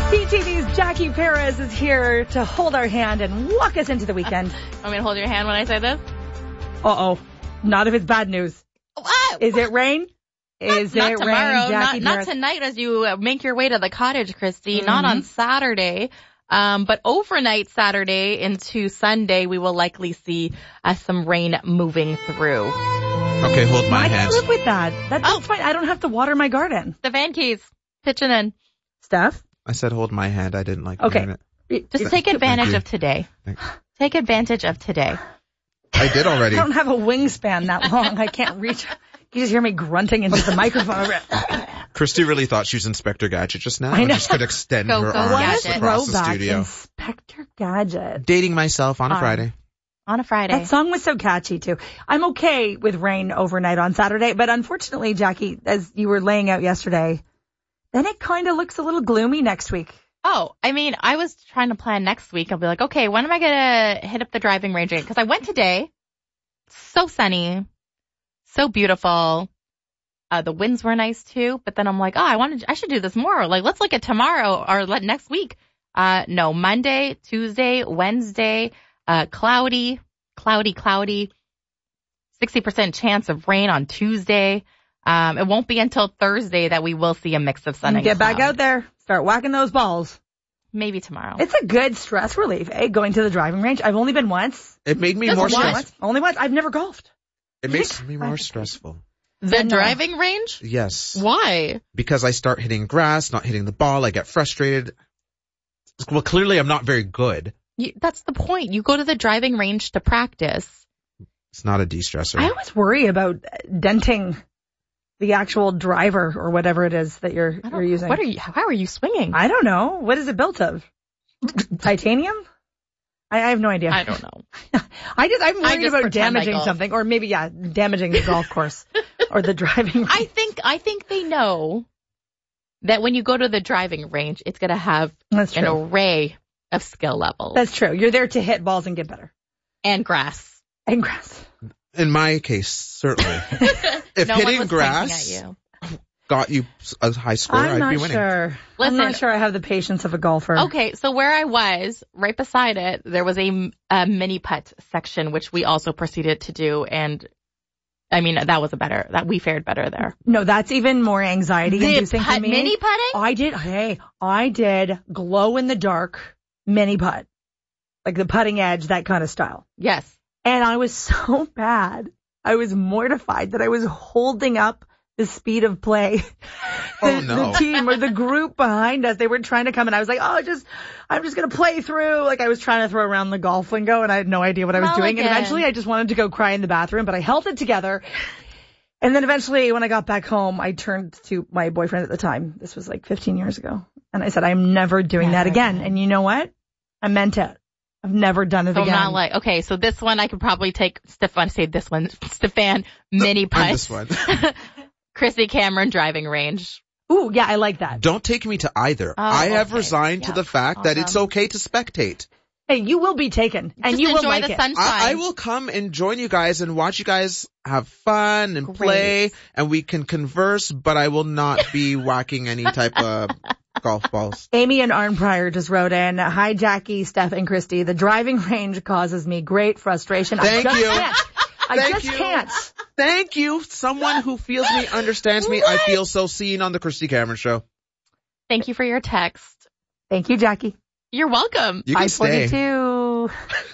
PTV's Jackie Perez is here to hold our hand and walk us into the weekend. Want me to hold your hand when I say this? Uh-oh. Not if it's bad news. What? Is it rain? Is not it tomorrow, rain, Jackie not Perez? tonight as you make your way to the cottage, Christy. Not on Saturday. But overnight Saturday into Sunday, we will likely see some rain moving through. Okay, hold my I hand. can live with that. That's fine. I don't have to water my garden. The Van Keys pitching in. Steph? I said hold my hand. I didn't like Okay. hearing it. Just take advantage you. of today. Thanks. Take advantage of today. I did already. I don't have a wingspan that long. I can't reach. You just hear me grunting into the microphone. Christy really thought she was Inspector Gadget just now. I know. And just could extend Go, her go, arms Gadget. across the Throwback studio. Inspector Gadget. Dating myself on a Friday. On a Friday. That song was so catchy, too. I'm okay with rain overnight on Saturday, but unfortunately, Jackie, as you were laying out yesterday, then it kind of looks a little gloomy next week. Oh, I mean, I was trying to plan next week. I'll be like, okay, when am I going to hit up the driving range again? Because I went today. So sunny. So beautiful. The winds were nice too. But then I'm like, I should do this more. Like, let's look at tomorrow or next week. No, Monday, Tuesday, Wednesday, cloudy. 60% chance of rain on Tuesday. It won't be until Thursday that we will see a mix of sun and Get back cloud. out there. Start whacking those balls. Maybe tomorrow. It's a good stress relief, going to the driving range. I've only been once. It made me Just more once. stressful. Only once. I've never golfed. It makes me more stressful. The No. driving range? Yes. Why? Because I start hitting grass, not hitting the ball. I get frustrated. Well, clearly I'm not very good. That's the point. You go to the driving range to practice. It's not a de-stressor. I always worry about denting the actual driver or whatever it is that you're using. How are you swinging? I don't know. What is it built of? Titanium? I have no idea. I don't know. I'm worried about pretend I damaging golf. something, or maybe damaging the golf course or the driving range. I think they know that when you go to the driving range, it's going to have That's an true. array of skill levels. That's true. You're there to hit balls and get better. And grass. And grass. In my case, certainly. If No one hitting was grass pointing at you. got you a high score, I'm I'd not be winning. sure. I'm Listen. not sure I have the patience of a golfer. Okay, so where I was, right beside it, there was a mini putt section, which we also proceeded to do, and I mean, we fared better there. No, that's even more anxiety-inducing for me. Mini putting? I did glow in the dark mini putt. Like the putting edge, that kind of style. Yes. And I was so bad. I was mortified that I was holding up the speed of play. The team or the group behind us, they were trying to come and I was like, I'm just going to play through. Like I was trying to throw around the golf lingo and I had no idea what I was doing. And eventually I just wanted to go cry in the bathroom, but I held it together. And then eventually when I got back home, I turned to my boyfriend at the time. This was like 15 years ago. And I said, I'm never doing that again. And you know what? I meant it. I've never done it So again. I'm not like, okay, so this one I could probably take, Stefan mini putt. I'm this one. Chrissy Cameron driving range. Ooh, yeah, I like that. Don't take me to either. Oh, I have okay. resigned to Yeah. the fact that it's okay to spectate. Hey, you will be taken, and Just you will enjoy like the it. sunshine. I will come and join you guys and watch you guys have fun and play, and we can converse, but I will not be whacking any type of golf balls. Amy and Arnprior just wrote in, hi, Jackie, Steph, and Christy. The driving range causes me great frustration. Thank I just you. can't. I Thank just you. can't. Thank you. Someone who feels me, understands me. I feel so seen on the Christy Cameron Show. Thank you for your text. Thank you, Jackie. You're welcome. You can stay. 542.